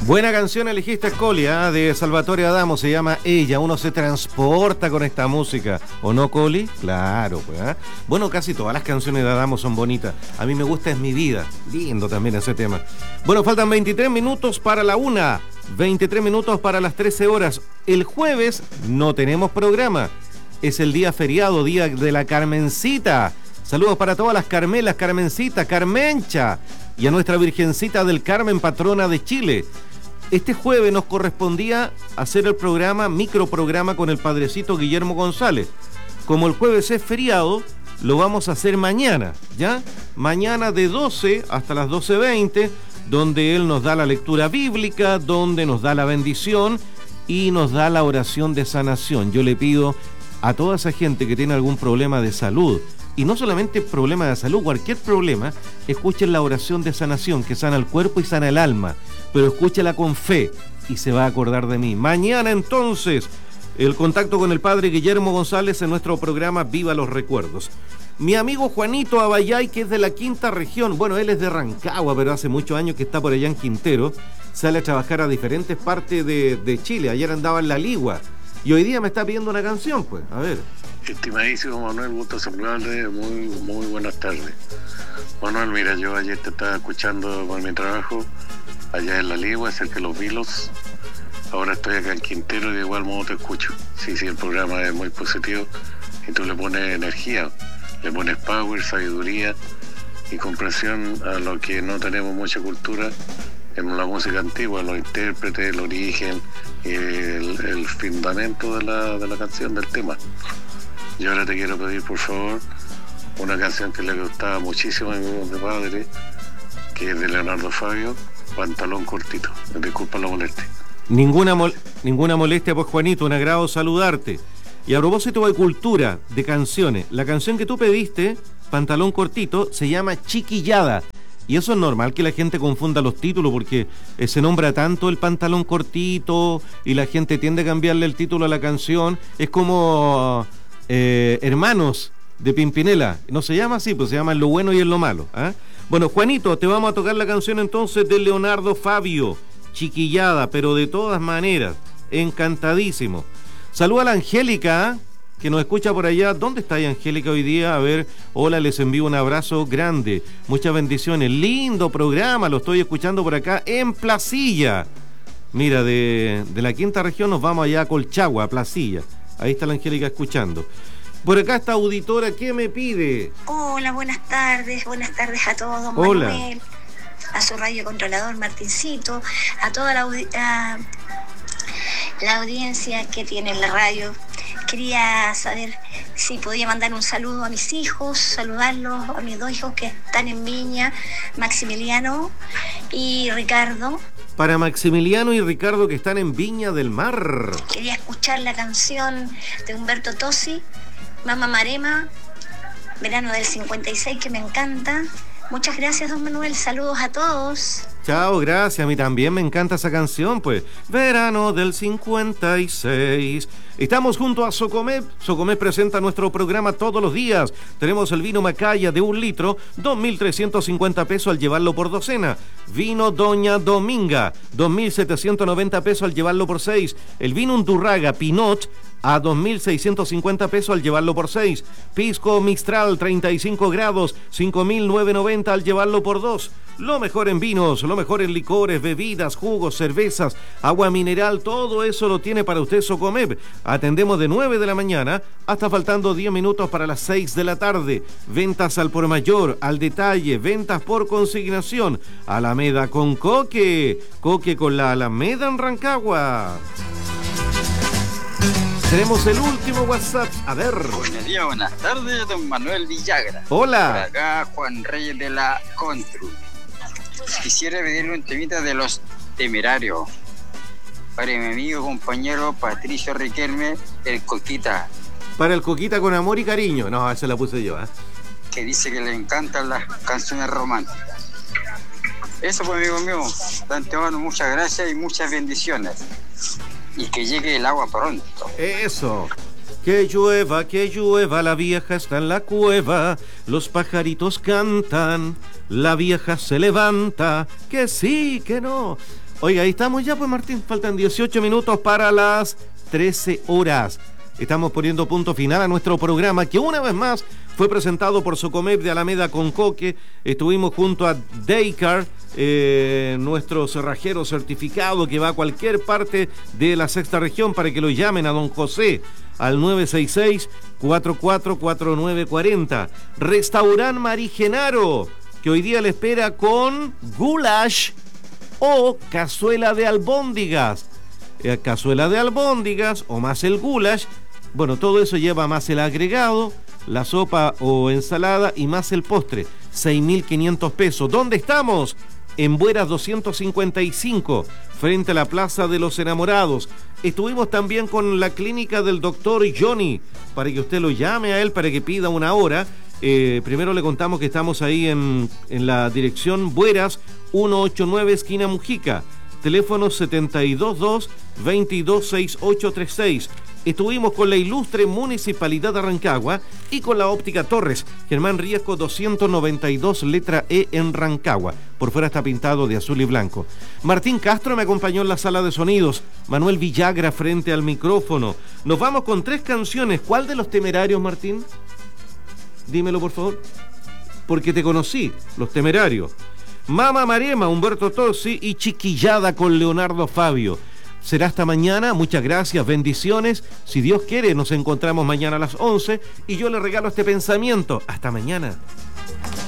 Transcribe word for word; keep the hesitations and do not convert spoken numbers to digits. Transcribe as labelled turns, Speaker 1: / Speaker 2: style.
Speaker 1: Buena canción elegiste, Colia, de Salvatore Adamo, se llama Ella. Uno se transporta con esta música, ¿o no, Coli? Claro, pues. ¿eh? Bueno, casi todas las canciones de Adamo son bonitas. A mí me gusta Es mi vida. Lindo también ese tema. Bueno, faltan veintitrés minutos para la una, veintitrés minutos para las trece horas. El jueves no tenemos programa. Es el día feriado, día de la Carmencita. Saludos para todas las Carmelas, Carmencita, Carmencha y a nuestra Virgencita del Carmen, patrona de Chile. Este jueves nos correspondía hacer el programa, microprograma con el padrecito Guillermo González. Como el jueves es feriado, lo vamos a hacer mañana, ¿ya? Mañana de doce hasta las doce veinte, donde él nos da la lectura bíblica, donde nos da la bendición y nos da la oración de sanación. Yo le pido a toda esa gente que tiene algún problema de salud, y no solamente problema de salud, cualquier problema, escuchen la oración de sanación, que sana el cuerpo y sana el alma, pero escúchela con fe y se va a acordar de mí. Mañana entonces, el contacto con el padre Guillermo González en nuestro programa Viva los Recuerdos. Mi amigo Juanito Abayay, que es de la quinta región, bueno, él es de Rancagua, pero hace muchos años que está por allá en Quintero, sale a trabajar a diferentes partes de, de Chile. Ayer andaba en La Ligua y hoy día me está pidiendo una canción, pues, a ver.
Speaker 2: Estimadísimo Manuel, gusto saludarle, muy, muy buenas tardes. Manuel, mira, yo ayer te estaba escuchando por mi trabajo allá en La Ligua, cerca de Los Vilos. Ahora estoy acá en Quintero y de igual modo te escucho. Sí, sí, el programa es muy positivo y tú le pones energía, le pones power, sabiduría y comprensión a lo que no tenemos mucha cultura en la música antigua, los intérpretes, el origen y el, el fundamento de la, de la canción, del tema. Y ahora te quiero pedir, por favor, una canción que le gustaba muchísimo a mi padre, que es de Leonardo Fabio, Pantalón Cortito. Disculpa la molestia.
Speaker 1: Ninguna, mol- ninguna molestia, pues, Juanito, un agrado saludarte. Y a propósito de cultura, de canciones, la canción que tú pediste, Pantalón Cortito, se llama Chiquillada. Y eso es normal que la gente confunda los títulos, porque eh, se nombra tanto el pantalón cortito y la gente tiende a cambiarle el título a la canción. Es como eh, Hermanos de Pimpinela. No se llama así, pues se llama En lo bueno y en lo malo. ¿eh? Bueno, Juanito, te vamos a tocar la canción entonces de Leonardo Fabio, Chiquillada, pero de todas maneras, encantadísimo. Saluda a la Angélica, ¿eh? que nos escucha por allá. ¿Dónde está ahí Angélica hoy día? A ver, hola, les envío un abrazo grande, muchas bendiciones, lindo programa, lo estoy escuchando por acá en Placilla. Mira, de, de la quinta región nos vamos allá a Colchagua, a Placilla. Ahí está la Angélica escuchando. Por acá está auditora, ¿qué me pide?
Speaker 3: Hola, buenas tardes, buenas tardes a todos,
Speaker 1: hola.
Speaker 3: Manuel, a su radio controlador Martincito, a toda la, audi- a la audiencia que tiene en la radio. Quería saber si podía mandar un saludo a mis hijos, saludarlos a mis dos hijos que están en Viña, Maximiliano y Ricardo.
Speaker 1: Para Maximiliano y Ricardo, que están en Viña del Mar.
Speaker 3: Quería escuchar la canción de Humberto Tosi, Mamá Marema, verano del cincuenta y seis, que me encanta. Muchas gracias, don Manuel, saludos a todos.
Speaker 1: Chao, gracias, a mí también me encanta esa canción, pues. Verano del cincuenta y seis. Estamos junto a Socomep. Socomep presenta nuestro programa todos los días. Tenemos el vino Macaya de un litro, dos mil trescientos cincuenta pesos al llevarlo por docena. Vino Doña Dominga, dos mil setecientos noventa pesos al llevarlo por seis. El vino Undurraga Pinot a dos mil seiscientos cincuenta pesos al llevarlo por seis. Pisco Mistral treinta y cinco grados, cinco mil novecientos noventa al llevarlo por dos. Lo mejor en vinos, lo mejor en licores, bebidas, jugos, cervezas, agua mineral, todo eso lo tiene para usted Socomep. Atendemos de nueve de la mañana hasta faltando diez minutos para las seis de la tarde. Ventas al por mayor, al detalle, ventas por consignación. Alameda con Coque, Coque con la Alameda en Rancagua. Tenemos el último WhatsApp, a ver.
Speaker 4: Buenos días, buenas tardes, don Manuel Villagra.
Speaker 1: Hola.
Speaker 4: Por acá, Juan Reyes de la Contru. Quisiera pedirle un temita de Los Temerarios para mi amigo compañero Patricio Riquelme, el Coquita.
Speaker 1: Para el Coquita con amor y cariño. No, esa la puse yo, ¿eh?
Speaker 4: Que dice que le encantan las canciones románticas. Eso, pues, amigo mío. De antemano, muchas gracias y muchas bendiciones. Y que llegue el agua pronto.
Speaker 1: Eso. Que llueva, que llueva, la vieja está en la cueva, los pajaritos cantan, la vieja se levanta, que sí, que no. Oiga, ahí estamos ya, pues Martín, faltan dieciocho minutos para las trece horas. Estamos poniendo punto final a nuestro programa, que una vez más fue presentado por Socomep de Alameda Concoque. Estuvimos junto a Daycar, eh, nuestro cerrajero certificado que va a cualquier parte de la sexta región, para que lo llamen a don José al nueve seis seis, cuatro cuatro cuatro nueve cuatro cero. Restaurant Marigenaro, que hoy día le espera con goulash o cazuela de albóndigas. Eh, cazuela de albóndigas o más el goulash. Bueno, todo eso lleva más el agregado, la sopa o ensalada y más el postre. seis mil quinientos pesos. ¿Dónde estamos? En Bueras doscientos cincuenta y cinco, frente a la Plaza de los Enamorados. Estuvimos también con la clínica del doctor Johnny, para que usted lo llame a él, para que pida una hora. Eh, primero le contamos que estamos ahí en, en la dirección Bueras ciento ochenta y nueve, esquina Mujica. Teléfono setenta y dos dos, veintidós sesenta y ocho treinta y seis. Estuvimos con la ilustre Municipalidad de Rancagua y con la Óptica Torres, Germán Riesco doscientos noventa y dos, letra E en Rancagua. Por fuera está pintado de azul y blanco. Martín Castro me acompañó en la sala de sonidos. Manuel Villagra frente al micrófono. Nos vamos con tres canciones. ¿Cuál de los Temerarios, Martín? Dímelo, por favor. Porque te conocí, Los Temerarios. Mama Marema, Humberto Tozzi y Chiquillada con Leonardo Fabio. Será hasta mañana, muchas gracias, bendiciones. Si Dios quiere, nos encontramos mañana a las once y yo le regalo este pensamiento. Hasta mañana.